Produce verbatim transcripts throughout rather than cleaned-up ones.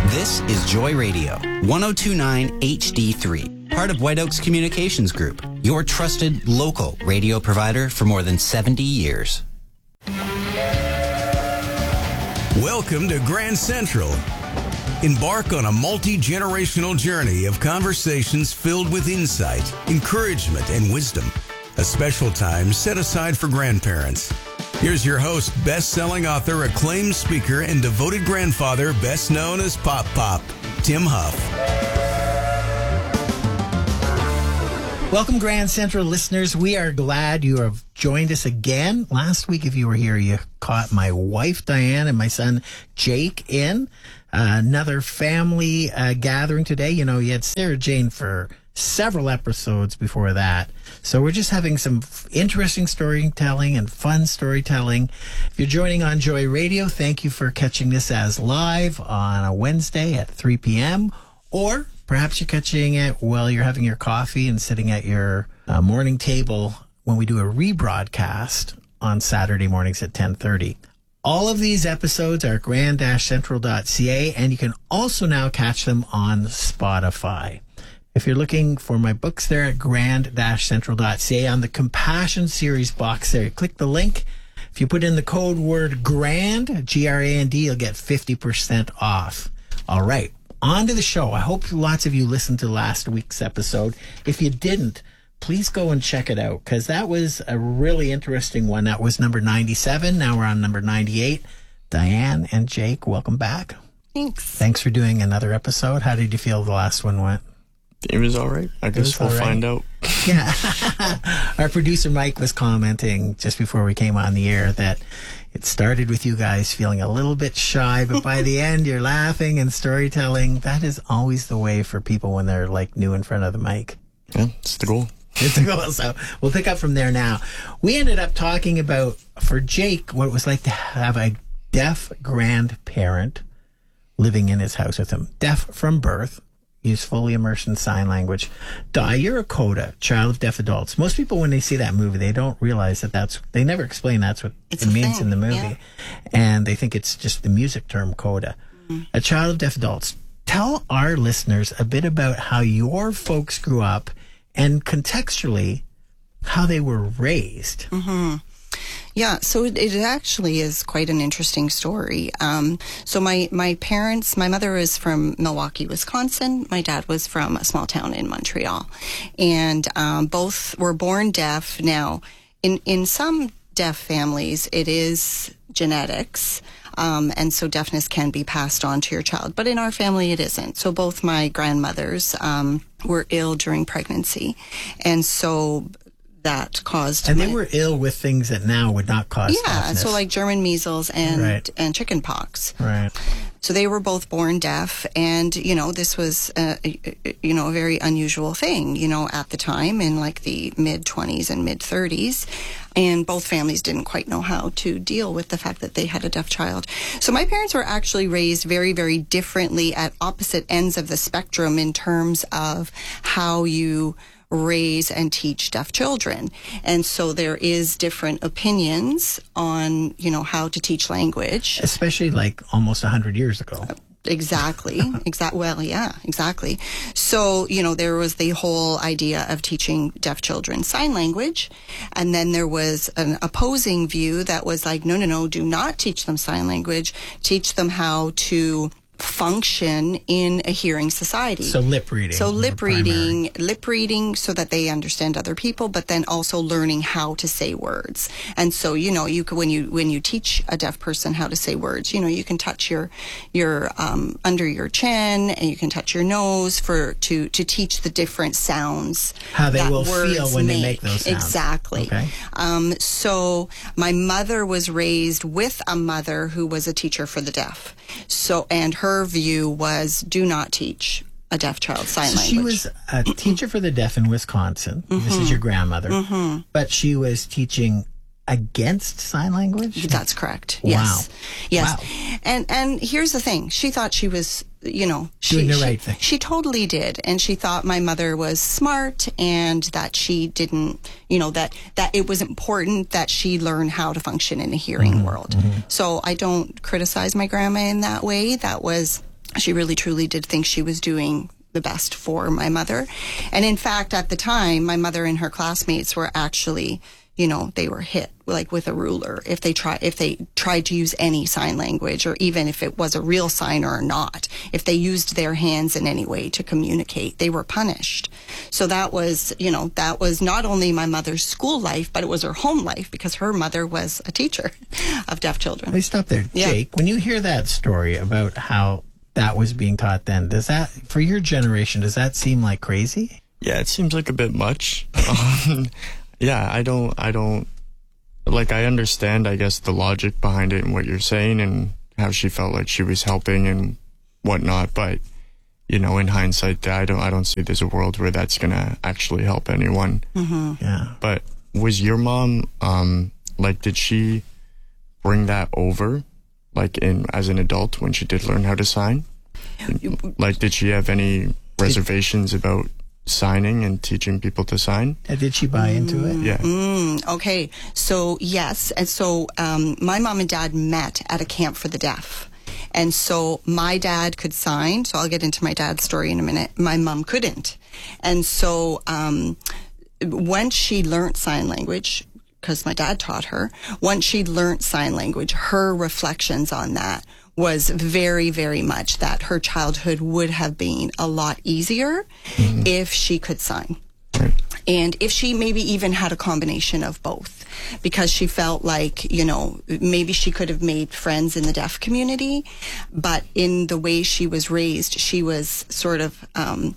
This is Joy Radio, one oh two point nine H D three, part of White Oaks Communications Group, your trusted local radio provider for more than seventy years. Welcome to Grand Central. Embark on a multi-generational journey of conversations filled with insight, encouragement, and wisdom. A special time set aside for grandparents. Here's your host, best-selling author, acclaimed speaker, and devoted grandfather, best known as Pop Pop, Tim Huff. Welcome, Grand Central listeners. We are glad you have joined us again. Last week, if you were here, you caught my wife, Diane, and my son, Jake, in uh, another family uh, gathering today. You know, you had Sarah Jane for several episodes before that. So we're just having some f- interesting storytelling and fun storytelling. If you're joining on Joy Radio, thank you for catching this as live on a Wednesday at three p.m. Or perhaps you're catching it while you're having your coffee and sitting at your uh, morning table when we do a rebroadcast on Saturday mornings at ten thirty. All of these episodes are at grand central dot c a, and you can also now catch them on Spotify. If you're looking for my books, they're at grand central dot c a on the Compassion Series box there. You click the link. If you put in the code word GRAND, G R A N D, you'll get fifty percent off. All right, on to the show. I hope lots of you listened to last week's episode. If you didn't, please go and check it out, because that was a really interesting one. That was number ninety-seven. Now we're on number ninety-eight. Diane and Jake, welcome back. Thanks. Thanks for doing another episode. How did you feel the last one went? It was all right. I guess we'll right. find out. Yeah. Our producer Mike was commenting just before we came on the air that it started with you guys feeling a little bit shy, but by the end you're laughing and storytelling. That is always the way for people when they're like new in front of the mic. Yeah, it's the goal. It's the goal. So we'll pick up from there now. We ended up talking about, for Jake, what it was like to have a deaf grandparent living in his house with him. Deaf from birth. He's fully immersed in sign language. Di, you're a CODA, child of deaf adults. Most people, when they see that movie, they don't realize that that's, they never explain that's what It's it a means thing, in the movie. yeah. And they think it's just the music term CODA. Mm-hmm. A child of deaf adults. Tell our listeners a bit about how your folks grew up and contextually how they were raised. Mm-hmm. Yeah, so it, it actually is quite an interesting story. Um, so my, my parents, my mother is from Milwaukee, Wisconsin. My dad was from a small town in Montreal. And um, both were born deaf. Now, in, in some deaf families, it is genetics. Um, and so deafness can be passed on to your child. But in our family, it isn't. So both my grandmothers um, were ill during pregnancy. And so that caused... And my, they were ill with things that now would not cause Yeah, deafness. so like German measles and, Right. and chicken pox. Right. So they were both born deaf, and, you know, this was, uh, you know, a very unusual thing, you know, at the time in like the mid-twenties and mid-thirties. And both families didn't quite know how to deal with the fact that they had a deaf child. So my parents were actually raised very, very differently at opposite ends of the spectrum in terms of how you raise and teach deaf children. And so there is different opinions on, you know, how to teach language. Especially like almost one hundred years ago. Exactly. Exact. Well, yeah, exactly. So, you know, there was the whole idea of teaching deaf children sign language. And then there was an opposing view that was like, no, no, no, do not teach them sign language. Teach them how to function in a hearing society. So lip reading. So lip primary. reading, lip reading so that they understand other people, but then also learning how to say words. And so, you know, you can, when you when you teach a deaf person how to say words, you know, you can touch your your um, under your chin, and you can touch your nose for to to teach the different sounds. How they that will words feel when they make those sounds. Exactly. Okay. Um, so my mother was raised with a mother who was a teacher for the deaf. So, and her view was do not teach a deaf child sign so language. she was a teacher for the deaf in Wisconsin. Mm-hmm. This is your grandmother. Mm-hmm. But she was teaching against sign language? That's correct. Wow. Yes. Yes. Wow. And and here's the thing. She thought she was, you know, she, doing the she, right thing. She totally did. And she thought my mother was smart and that she didn't, you know, that, that it was important that she learn how to function in the hearing mm-hmm. world. Mm-hmm. So I don't criticize my grandma in that way. That was she really truly did think she was doing the best for my mother. And in fact, at the time, my mother and her classmates were actually, you know, they were hit like with a ruler if they try if they tried to use any sign language, or even if it was a real sign or not. If they used their hands in any way to communicate, they were punished. So that was, you know, that was not only my mother's school life, but it was her home life, because her mother was a teacher of deaf children. Let me stop there. Yeah. Jake, when you hear that story about how that was being taught then, does that, for your generation, does that seem like crazy? Yeah, it seems like a bit much. um, yeah, I don't, I don't, like, I understand, I guess, the logic behind it and what you're saying and how she felt like she was helping and whatnot, but, you know, in hindsight, I don't, I don't see there's a world where that's gonna actually help anyone. Mm-hmm. Yeah. But was your mom, um, like, did she bring that over, like, in as an adult when she did learn how to sign? Like, did she have any reservations about signing and teaching people to sign? Uh, Did she buy into it? Yeah. Mm, okay. So, yes. And so, um, my mom and dad met at a camp for the deaf. And so my dad could sign. So I'll get into my dad's story in a minute. My mom couldn't. And so, um, once she learned sign language, because my dad taught her, once she learned sign language, her reflections on that was very, very much that her childhood would have been a lot easier mm-hmm. if she could sign. Right. And if she maybe even had a combination of both, because she felt like, you know, maybe she could have made friends in the deaf community, but in the way she was raised, she was sort of um,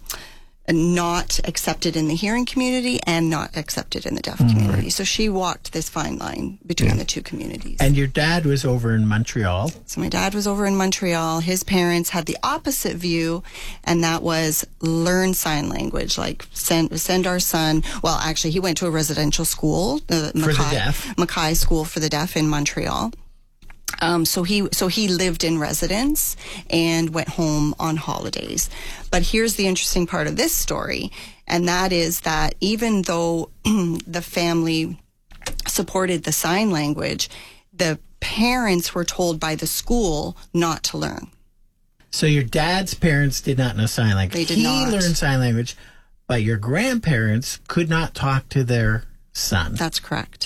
not accepted in the hearing community and not accepted in the deaf mm-hmm. community. So she walked this fine line between yeah. the two communities. And your dad was over in Montreal. So my dad was over in Montreal. His parents had the opposite view, and that was learn sign language, like send send our son. Well, actually, he went to a residential school, the for Mackay, the deaf. Mackay School for the Deaf in Montreal. Um, so he so he lived in residence and went home on holidays. But here's the interesting part of this story, and that is that even though the family supported the sign language, the parents were told by the school not to learn. So your dad's parents did not know sign language. They did he not. learned sign language, but your grandparents could not talk to their son. That's correct.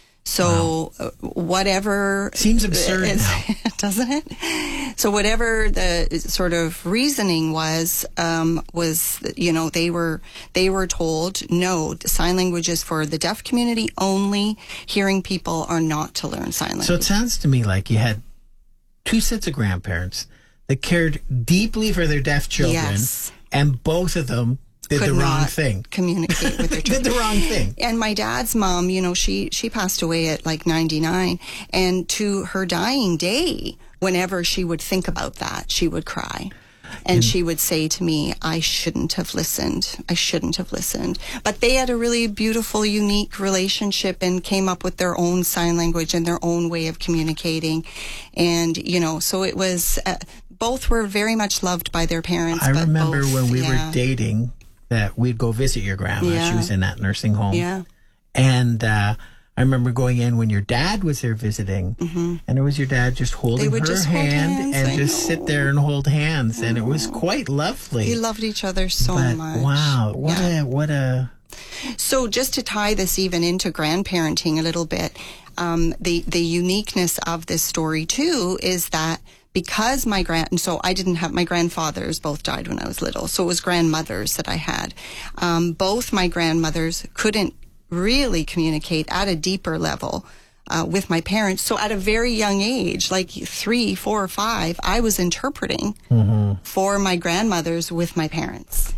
So wow. whatever... Seems absurd is, now. Doesn't it? So whatever the sort of reasoning was, um, was, you know, they were, they were told, no, sign language is for the deaf community only. Hearing people are not to learn sign language. So it sounds to me like you had two sets of grandparents that cared deeply for their deaf children, yes. and both of them did Could the wrong not thing. Communicate with their children. Did the wrong thing. And my dad's mom, you know, she she passed away at like ninety-nine, and to her dying day, whenever she would think about that, she would cry. And mm. she would say to me, I shouldn't have listened. I shouldn't have listened. But they had a really beautiful, unique relationship and came up with their own sign language and their own way of communicating. And, you know, so it was, uh, both were very much loved by their parents. I but remember both, when we yeah. were dating, that we'd go visit your grandma. Yeah. She was in that nursing home. Yeah. And uh, I remember going in when your dad was there visiting, mm-hmm. and it was your dad just holding her just hand hold hands, and I just know. sit there and hold hands, and it was quite lovely. They loved each other so but, much. Wow, what yeah. a what a. So just to tie this even into grandparenting a little bit, um, the the uniqueness of this story too is that. Because my grand, so I didn't have, my grandfathers both died when I was little, so it was grandmothers that I had. Um, both my grandmothers couldn't really communicate at a deeper level uh, with my parents. So at a very young age, like three, four, or five, I was interpreting mm-hmm. for my grandmothers with my parents.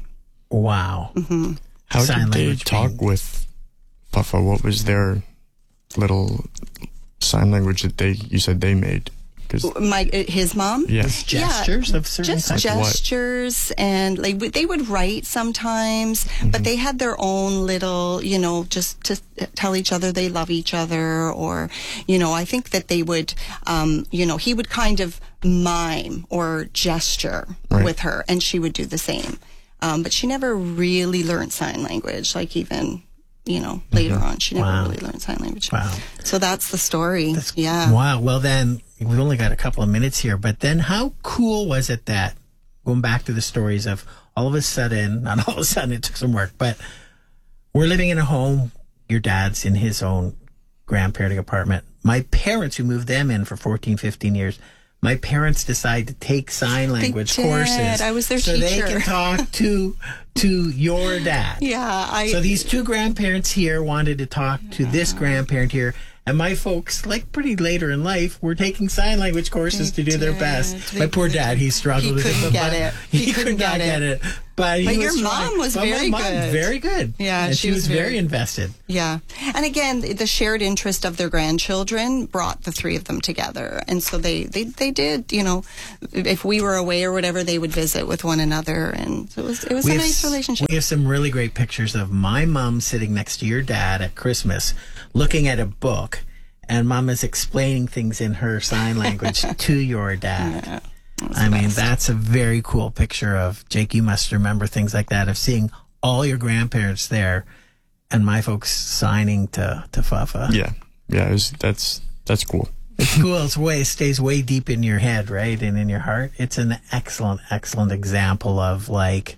Wow. Mm-hmm. How Sign did they language talk being... with Papa? What was their little sign language that they, you said they made? My his mom, yes, gestures yeah, of certain just types. gestures, and like they would write sometimes, mm-hmm. but they had their own little, you know, just to tell each other they love each other, or, you know, I think that they would, um, you know, he would kind of mime or gesture right. with her, and she would do the same, um, but she never really learned sign language, like even. You know, later mm-hmm. on, she never wow. really learned sign language. Wow. So that's the story. That's, yeah. Wow. Well, then, we've only got a couple of minutes here, but then how cool was it that going back to the stories of all of a sudden, not all of a sudden, it took some work, but we're living in a home. Your dad's in his own grandparenting apartment. My parents, who moved them in for fourteen, fifteen years, my parents decide to take sign language They did. courses. I was their so teacher. they can talk to to your dad. Yeah. I, So these two grandparents here wanted to talk to this grandparent here. And my folks, like pretty later in life, were taking sign language courses They to do their did. best. They My poor did. dad, he struggled He with couldn't it. get but it. He, He could couldn't not get get it. it. But, he But was your trying. mom was But very my mom, good. very good. Yeah, and she she was was very very- invested. Yeah. And again, the shared interest of their grandchildren brought the three of them together. And so they, they, they did, you know, if we were away or whatever, they would visit with one another. And so it was, it was We a have nice s- relationship. We have some really great pictures of my mom sitting next to your dad at Christmas, looking at a book, and mom is explaining things in her sign language to your dad. Yeah, I mean, that's a very cool picture of Jake. You must remember things like that, of seeing all your grandparents there and my folks signing to, to Fafa. Yeah, yeah, it was, that's that's cool. It's cool. It's way, it stays way deep in your head, right? And in your heart. It's an excellent, excellent example of, like,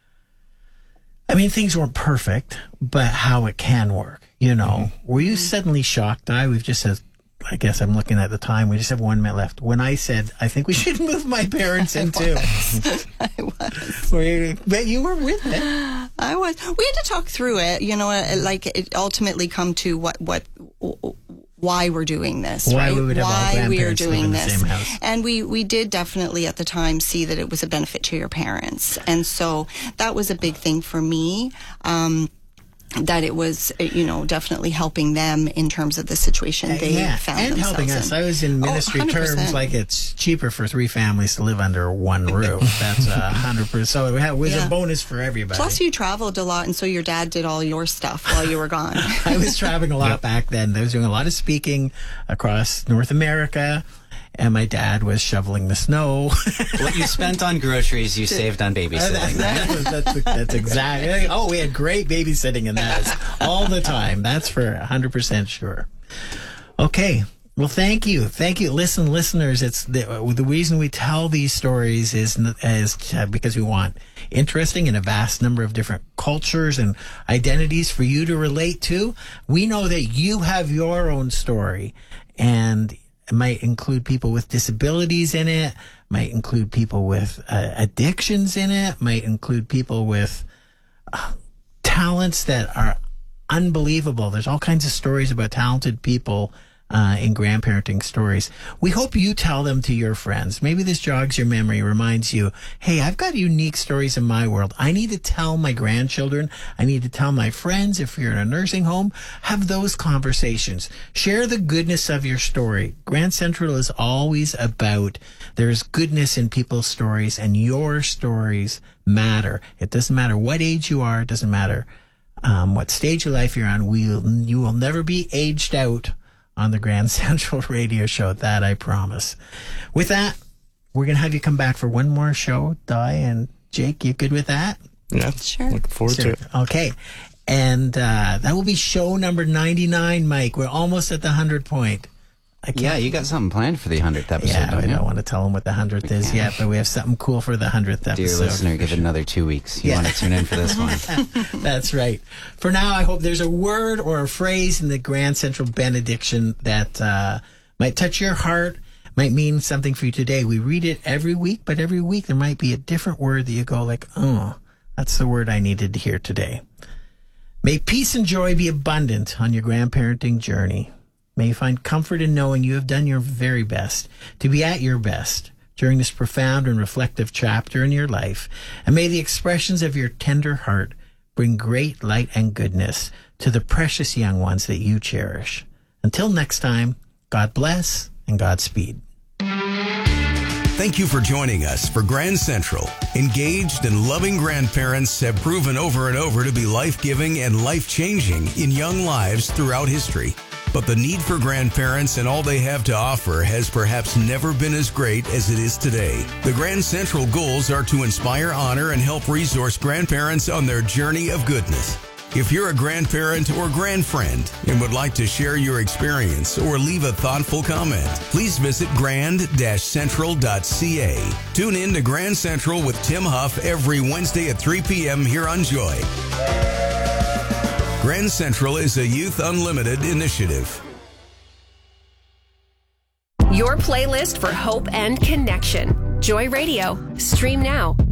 I mean, things weren't perfect, but how it can work. You know, were you suddenly shocked? I, we've just said, I guess I'm looking at the time. We just have one minute left. When I said, I think we should move my parents in too. I was. Were you, but you were with it. I was. We had to talk through it, you know, uh, like it ultimately come to what, what, why we're doing this, Why right? we would have all why we are grandparents live doing in the this. same house. And we, we did definitely at the time see that it was a benefit to your parents. And so that was a big thing for me. Um, that it was, you know, definitely helping them in terms of the situation they yeah, found and themselves helping us. in. I was in Oh, ministry one hundred percent. terms, like it's cheaper for three families to live under one roof. That's a hundred percent. So it was Yeah. a bonus for everybody. Plus, you traveled a lot, and so your dad did all your stuff while you were gone. I was traveling a lot back then. I was doing a lot of speaking across North America, and my dad was shoveling the snow. What you spent on groceries, you saved on babysitting. that's, that's, that's exactly. Oh, we had great babysitting in that all the time. That's for one hundred percent sure. Okay. Well, thank you. Thank you. Listen, listeners, it's the, the reason we tell these stories is, is because we want interesting and a vast number of different cultures and identities for you to relate to. We know that you have your own story, and it might include people with disabilities in it, might include people with uh, addictions in it, might include people with uh, talents that are unbelievable. There's all kinds of stories about talented people uh, in grandparenting stories. We hope you tell them to your friends. Maybe this jogs your memory, reminds you, hey, I've got unique stories in my world. I need to tell my grandchildren. I need to tell my friends. If you're in a nursing home, have those conversations. Share the goodness of your story. Grand Central is always about there's goodness in people's stories, and your stories matter. It doesn't matter what age you are. It doesn't matter um, what stage of life you're on. We'll, you will never be aged out on the Grand Central Radio Show. That I promise. With that, we're going to have you come back for one more show. Di and Jake, you good with that? Yeah, Sure. looking forward Sure. to it. Okay. And uh, that will be show number ninety-nine, Mike. We're almost at the one hundred point. I can't- Yeah, you got something planned for the hundredth episode, Yeah, don't I you? don't want to tell them what the hundredth is yet, but we have something cool for the hundredth episode. Dear listener, give it another two weeks. You Yeah. want to tune in for this one. That's right. For now, I hope there's a word or a phrase in the Grand Central benediction that uh, might touch your heart, might mean something for you today. We read it every week, but every week there might be a different word that you go like, oh, that's the word I needed to hear today. May peace and joy be abundant on your grandparenting journey. May you find comfort in knowing you have done your very best to be at your best during this profound and reflective chapter in your life. And may the expressions of your tender heart bring great light and goodness to the precious young ones that you cherish. Until next time, God bless and Godspeed. Thank you for joining us for Grand Central. Engaged and loving grandparents have proven over and over to be life-giving and life-changing in young lives throughout history. But the need for grandparents and all they have to offer has perhaps never been as great as it is today. The Grand Central goals are to inspire, honor, and help resource grandparents on their journey of goodness. If you're a grandparent or grandfriend and would like to share your experience or leave a thoughtful comment, please visit grand central dot c a. Tune in to Grand Central with Tim Huff every Wednesday at three p.m. here on Joy. Grand Central is a Youth Unlimited initiative. Your playlist for hope and connection. Joy Radio. Stream now